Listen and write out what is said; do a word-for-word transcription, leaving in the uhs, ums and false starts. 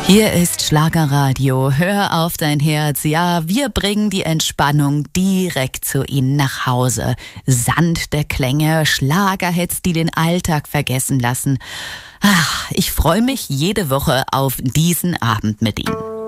Hier ist Schlagerradio. Hör auf dein Herz. Ja, wir bringen die Entspannung direkt zu Ihnen nach Hause. Sanfte Klänge, Schlagerhits, die den Alltag vergessen lassen. Ach, ich freue mich jede Woche auf diesen Abend mit Ihnen.